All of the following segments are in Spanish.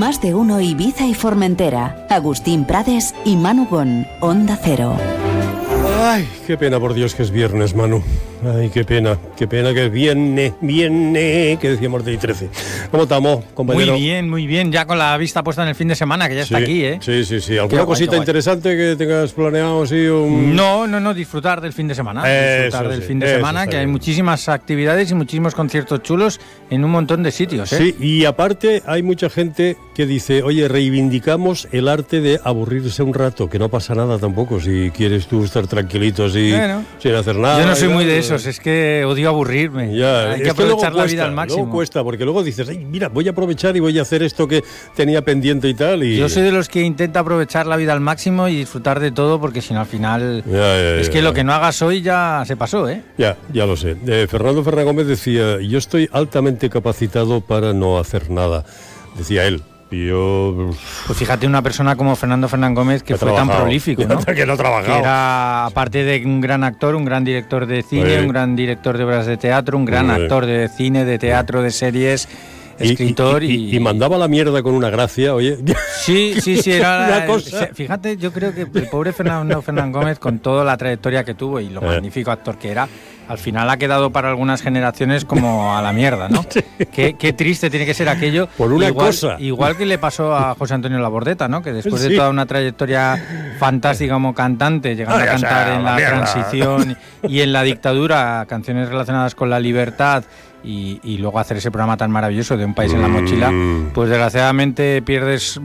Más de uno Ibiza y Formentera. Agustín Prades y Manu Gon, Onda Cero. Ay, qué pena, por Dios, que es viernes, Manu. Ay, qué pena que viene, que decíamos de 13. ¿Cómo estamos, compañero? Muy bien, ya con la vista puesta en el fin de semana, que ya está aquí, ¿eh? Sí. ¿Alguna cosita interesante que tengas planeado? Sí, No, disfrutar del fin de semana. Que hay muchísimas actividades y muchísimos conciertos chulos en un montón de sitios, ¿eh? Sí, y aparte hay mucha gente que dice, oye, reivindicamos el arte de aburrirse un rato, que no pasa nada tampoco, si quieres tú estar tranquilito así, sin hacer nada. Yo no soy muy de esos, es que odio aburrirme. Hay que aprovechar la vida al máximo. Luego cuesta, porque luego dices, ay, mira, voy a aprovechar y voy a hacer esto que tenía pendiente y tal. Yo soy de los que intenta aprovechar la vida al máximo y disfrutar de todo, porque si no al final lo que no hagas hoy ya se pasó, ¿eh? Ya lo sé. Fernando Fernán Gómez decía, yo estoy altamente capacitado para no hacer nada, decía él. Pues fíjate, una persona como Fernando Fernán Gómez, que fue tan prolífico, ¿no? Que no ha trabajado. Que era, aparte de un gran actor, un gran director de cine, un gran director de obras de teatro, un gran actor de cine, de teatro, de series, escritor y mandaba la mierda con una gracia, oye. Sí, era una cosa. Fíjate, yo creo que el pobre Fernando Fernán Gómez, con toda la trayectoria que tuvo y lo magnífico actor que era, al final ha quedado para algunas generaciones como a la mierda, ¿no? Sí. Qué triste tiene que ser aquello. Por una cosa. Igual que le pasó a José Antonio Labordeta, ¿no? Que después de toda una trayectoria fantástica como cantante, llegando a cantar en la transición y en la dictadura, canciones relacionadas con la libertad, y luego hacer ese programa tan maravilloso de Un país en la mochila, pues desgraciadamente pierdes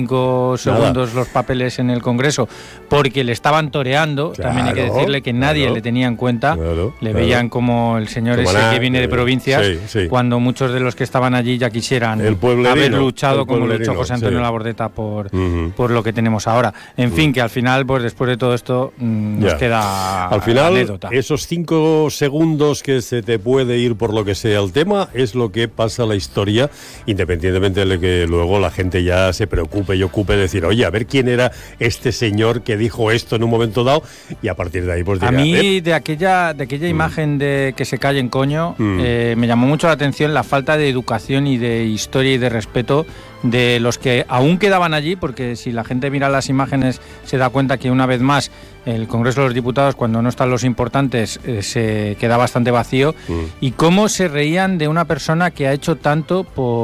5 segundos los papeles en el Congreso, porque le estaban toreando. También hay que decirle que nadie le tenía en cuenta, le veían como el señor como ese que viene de provincias, cuando muchos de los que estaban allí ya quisieran haber luchado como luchó José Antonio Labordeta por lo que tenemos ahora. En fin, que al final, pues después de todo esto, nos queda al final anécdota. Esos 5 segundos que se te puede ir por lo que sea el tema, es lo que pasa a la historia, independientemente de que luego la gente ya se preocupe y ocupe de decir, oye, a ver quién era este señor que dijo esto en un momento dado, y a partir de ahí pues dirá, a mí de aquella imagen de que se callen coño, me llamó mucho la atención la falta de educación y de historia y de respeto de los que aún quedaban allí, porque si la gente mira las imágenes se da cuenta que una vez más el Congreso de los Diputados, cuando no están los importantes, se queda bastante vacío, y cómo se reían de una persona que ha hecho tanto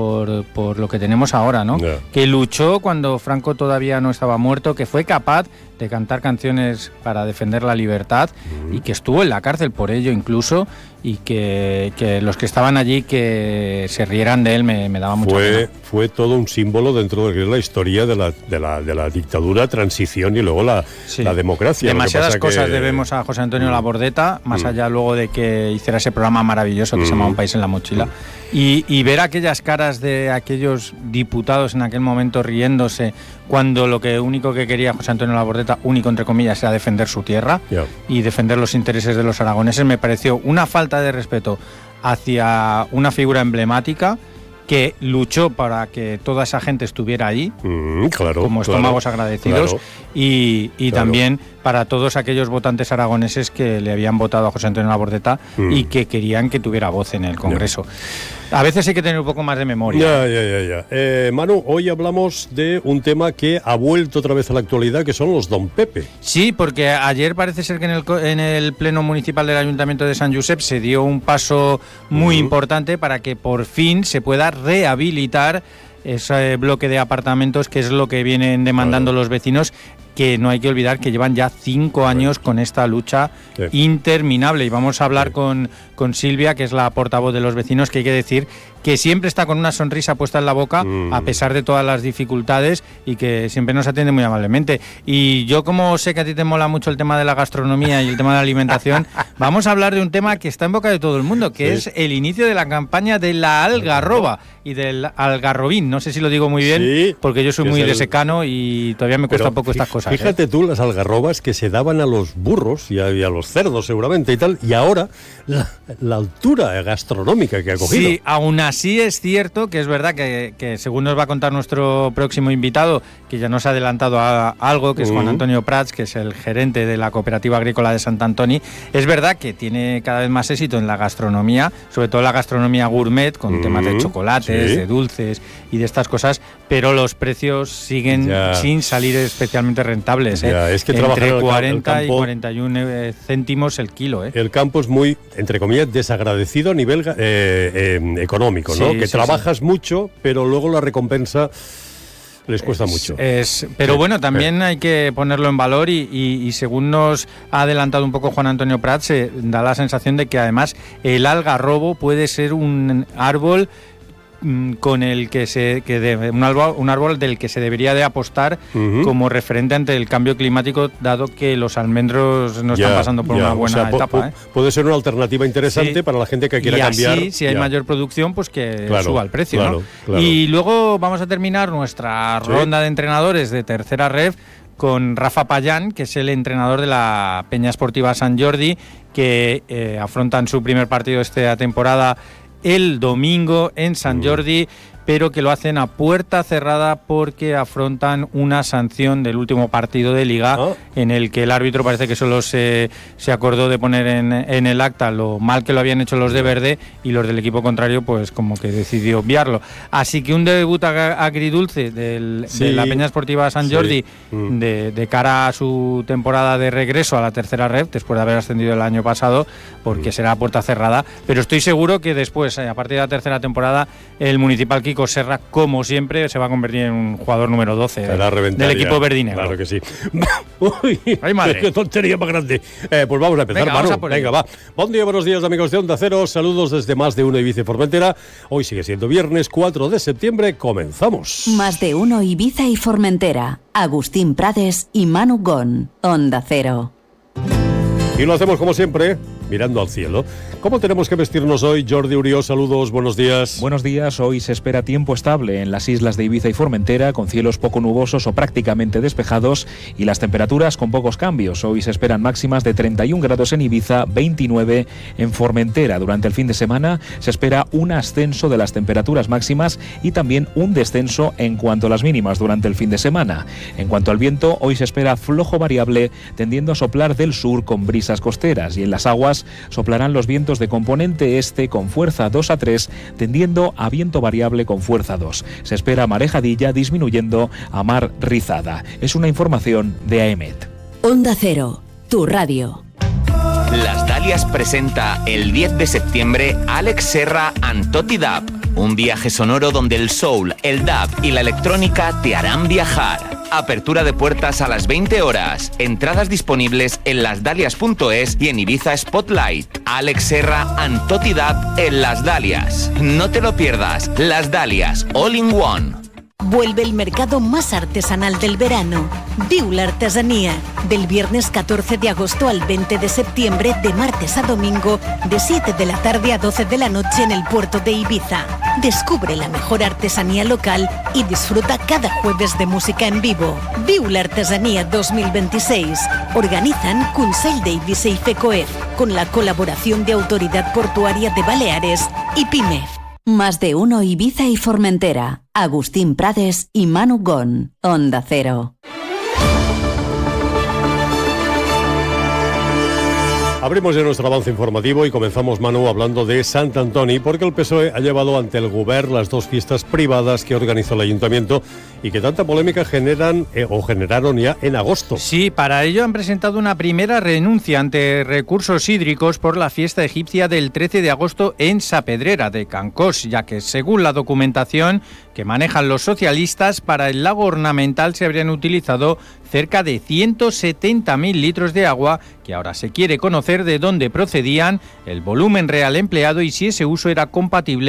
por lo que tenemos ahora, ¿no? Que luchó cuando Franco todavía no estaba muerto, que fue capaz de cantar canciones para defender la libertad, y que estuvo en la cárcel por ello incluso, y que los que estaban allí que se rieran de él me daba mucha pena. Fue todo un símbolo dentro de lo que es la historia de la dictadura, transición y luego la democracia. Demasiadas cosas debemos a José Antonio Labordeta, más allá luego de que hiciera ese programa maravilloso que se llama Un país en la mochila, y ver aquellas caras de aquellos diputados en aquel momento riéndose, cuando lo único que quería José Antonio Labordeta, único entre comillas, era defender su tierra y defender los intereses de los aragoneses, me pareció una falta de respeto hacia una figura emblemática que luchó para que toda esa gente estuviera ahí, como estómagos agradecidos, y también para todos aquellos votantes aragoneses que le habían votado a José Antonio Labordeta y que querían que tuviera voz en el Congreso. A veces hay que tener un poco más de memoria. Manu, hoy hablamos de un tema que ha vuelto otra vez a la actualidad, que son los Don Pepe. Sí, porque ayer parece ser que en el Pleno Municipal del Ayuntamiento de San Josep se dio un paso muy importante para que por fin se pueda rehabilitar ese bloque de apartamentos, que es lo que vienen demandando los vecinos, que no hay que olvidar que llevan ya 5 años con esta lucha interminable. Y vamos a hablar con Silvia, que es la portavoz de los vecinos, que hay que decir que siempre está con una sonrisa puesta en la boca a pesar de todas las dificultades, y que siempre nos atiende muy amablemente. Y yo, como sé que a ti te mola mucho el tema de la gastronomía y el tema de la alimentación, vamos a hablar de un tema que está en boca de todo el mundo, que es el inicio de la campaña de la algarroba y del algarrobín. No sé si lo digo muy bien, porque yo soy muy de secano y todavía me cuesta un poco estas cosas. cosas. Fíjate tú las algarrobas que se daban a los burros y a los cerdos seguramente y tal, y ahora la altura gastronómica que ha cogido. Sí, aún así es cierto que es verdad que según nos va a contar nuestro próximo invitado, que ya nos ha adelantado a algo, que es Juan Antonio Prats, que es el gerente de la Cooperativa Agrícola de Sant Antoni, es verdad que tiene cada vez más éxito en la gastronomía, sobre todo la gastronomía gourmet, con temas de chocolates, de dulces y de estas cosas, pero los precios siguen sin salir especialmente rentables. Es que entre 40 y 41 céntimos el kilo. El campo es muy, entre comillas, desagradecido a nivel económico, ¿no? Que trabajas mucho, pero luego la recompensa les cuesta mucho. Pero bueno, también hay que ponerlo en valor y según nos ha adelantado un poco Juan Antonio Prats, da la sensación de que además el algarrobo puede ser un árbol con el que un árbol del que se debería de apostar como referente ante el cambio climático, dado que los almendros no están pasando por una buena etapa. Puede ser una alternativa interesante para la gente que quiera cambiar. Y si hay mayor producción, pues que suba el precio. Claro. Y luego vamos a terminar nuestra ronda de entrenadores de tercera ref con Rafa Payán, que es el entrenador de la Peña Esportiva Sant Jordi, que afrontan su primer partido esta temporada el domingo en Sant Jordi, pero que lo hacen a puerta cerrada porque afrontan una sanción del último partido de Liga, en el que el árbitro parece que solo se acordó de poner en el acta lo mal que lo habían hecho los de verde, y los del equipo contrario pues como que decidió obviarlo. Así que un debut agridulce de la Peña Esportiva Sant Jordi de cara a su temporada de regreso a la tercera ref, después de haber ascendido el año pasado, porque será a puerta cerrada, pero estoy seguro que después, a partir de la tercera temporada, el Municipal Kiko Serra, como siempre, se va a convertir en un jugador número 12 del equipo verdinegro. Claro que sí. Uy, ¡ay, madre! ¡Qué tontería más grande! Pues vamos a empezar, Manu. Venga, va. Buen día, buenos días, amigos de Onda Cero. Saludos desde Más de Uno Ibiza y Formentera. Hoy sigue siendo viernes 4 de septiembre. Comenzamos. Más de Uno Ibiza y Formentera. Agustín Prades y Manu Gon. Onda Cero. Y lo hacemos como siempre, mirando al cielo. ¿Cómo tenemos que vestirnos hoy? Jordi Urió, saludos, buenos días. Buenos días, hoy se espera tiempo estable en las islas de Ibiza y Formentera, con cielos poco nubosos o prácticamente despejados y las temperaturas con pocos cambios. Hoy se esperan máximas de 31 grados en Ibiza, 29 en Formentera. Durante el fin de semana se espera un ascenso de las temperaturas máximas y también un descenso en cuanto a las mínimas durante el fin de semana. En cuanto al viento, hoy se espera flojo variable, tendiendo a soplar del sur con brisas costeras, y en las aguas soplarán los vientos de componente este con fuerza 2 a 3, tendiendo a viento variable con fuerza 2. Se espera marejadilla disminuyendo a mar rizada. Es una información de AEMET. Onda Cero, tu radio. Las Dalias presenta el 10 de septiembre Alex Serra and Toti Dub, un viaje sonoro donde el soul, el dub y la electrónica te harán viajar. Apertura de puertas a las 20 horas. Entradas disponibles en lasdalias.es y en Ibiza Spotlight. Alex Serra and Toti Dub en Las Dalias. No te lo pierdas. Las Dalias, all in one. Vuelve el mercado más artesanal del verano. Viu la artesanía. Del viernes 14 de agosto al 20 de septiembre, de martes a domingo, de 7 de la tarde a 12 de la noche en el puerto de Ibiza. Descubre la mejor artesanía local y disfruta cada jueves de música en vivo. Viu la artesanía 2026. Organizan Consell d'Eivissa y FECOEF, con la colaboración de Autoridad Portuaria de Baleares y PIMEF. Más de Uno Ibiza y Formentera. Agustín Prades y Manu Gon. Onda Cero. Abrimos ya nuestro avance informativo y comenzamos, Manu, hablando de Sant Antoni, porque el PSOE ha llevado ante el Govern las dos fiestas privadas que organizó el Ayuntamiento y que tanta polémica generaron ya en agosto. Sí, para ello han presentado una primera renuncia ante recursos hídricos por la fiesta egipcia del 13 de agosto en Sapedrera de Cancós, ya que según la documentación que manejan los socialistas, para el lago ornamental se habrían utilizado cerca de 170.000 litros de agua, que ahora se quiere conocer de dónde procedían, el volumen real empleado y si ese uso era compatible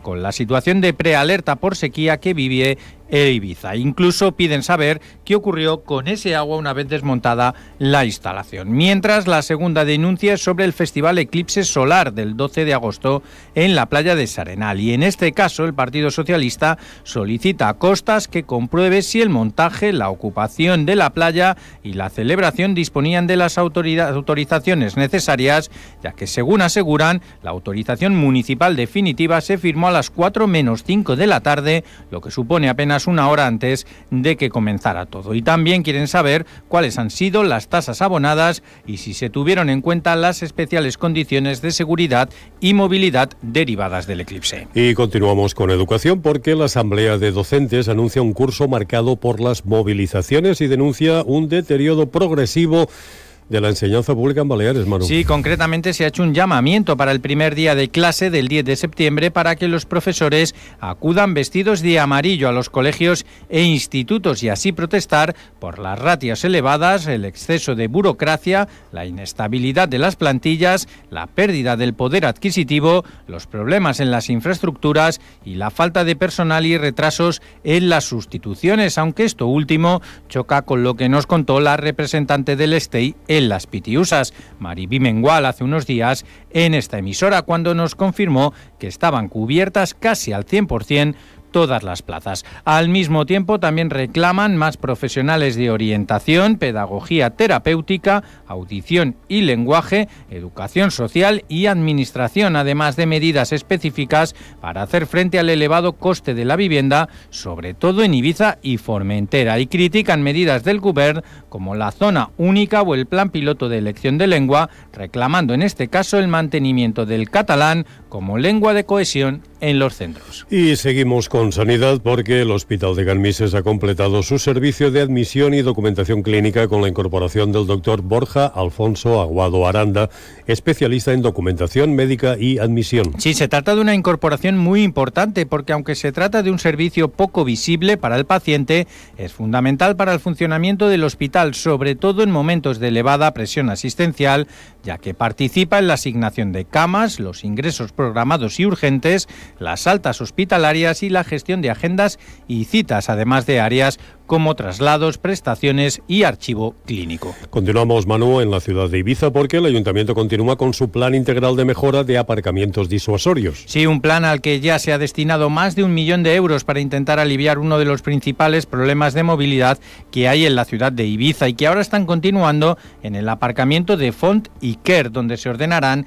con la situación de prealerta por sequía que vive Ibiza. Incluso piden saber qué ocurrió con ese agua una vez desmontada la instalación. Mientras, la segunda denuncia es sobre el Festival Eclipse Solar del 12 de agosto en la playa de S'Arenal. Y en este caso, el Partido Socialista solicita a Costas que compruebe si el montaje, la ocupación de la playa y la celebración disponían de las autorizaciones necesarias, ya que, según aseguran, la autorización municipal definitiva se firmó a las 4:05 de la tarde, lo que supone apenas una hora antes de que comenzara todo. Y también quieren saber cuáles han sido las tasas abonadas y si se tuvieron en cuenta las especiales condiciones de seguridad y movilidad derivadas del eclipse. Y continuamos con educación porque la Asamblea de Docentes anuncia un curso marcado por las movilizaciones y denuncia un deterioro progresivo de la enseñanza pública en Baleares, Manu. Sí, concretamente se ha hecho un llamamiento para el primer día de clase del 10 de septiembre para que los profesores acudan vestidos de amarillo a los colegios e institutos y así protestar por las ratios elevadas, el exceso de burocracia, la inestabilidad de las plantillas, la pérdida del poder adquisitivo, los problemas en las infraestructuras y la falta de personal y retrasos en las sustituciones, aunque esto último choca con lo que nos contó la representante del STEI en las Pitiusas, Maribí Mengual, hace unos días en esta emisora, cuando nos confirmó que estaban cubiertas casi al 100% todas las plazas. Al mismo tiempo, también reclaman más profesionales de orientación, pedagogía terapéutica, audición y lenguaje, educación social y administración, además de medidas específicas para hacer frente al elevado coste de la vivienda, sobre todo en Ibiza y Formentera, y critican medidas del Govern como la zona única o el plan piloto de elección de lengua, reclamando en este caso el mantenimiento del catalán como lengua de cohesión en los centros. Y seguimos con sanidad porque el Hospital de Galmises ha completado su servicio de admisión y documentación clínica con la incorporación del doctor Borja Alfonso Aguado Aranda, especialista en documentación médica y admisión. Sí, se trata de una incorporación muy importante porque aunque se trata de un servicio poco visible para el paciente, es fundamental para el funcionamiento del hospital, sobre todo en momentos de elevada presión asistencial, ya que participa en la asignación de camas, los ingresos programados y urgentes, las altas hospitalarias y la gestión de agendas y citas, además de áreas como traslados, prestaciones y archivo clínico. Continuamos, Manu, en la ciudad de Ibiza porque el Ayuntamiento continúa con su plan integral de mejora de aparcamientos disuasorios. Sí, un plan al que ya se ha destinado más de 1 millón de euros para intentar aliviar uno de los principales problemas de movilidad que hay en la ciudad de Ibiza y que ahora están continuando en el aparcamiento de Font y Quer, donde se ordenarán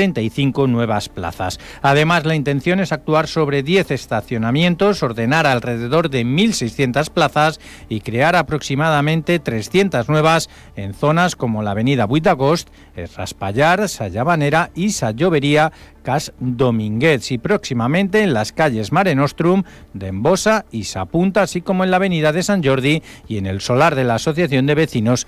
35 nuevas plazas. Además, la intención es actuar sobre 10 estacionamientos, ordenar alrededor de 1.600 plazas y crear aproximadamente 300 nuevas en zonas como la avenida 8 d'Agost, Es Raspallar, Sa Llavanera y Sa Lloberia, Cas Dominguez, y próximamente en las calles Mare Nostrum, Dembosa y Sa Punta, así como en la avenida de Sant Jordi y en el solar de la Asociación de Vecinos